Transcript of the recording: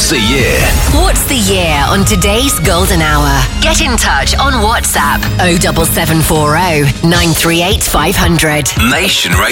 What's the Year? What's the Year on today's Golden Hour? Get in touch on WhatsApp 07740 938 500. Nation Radio.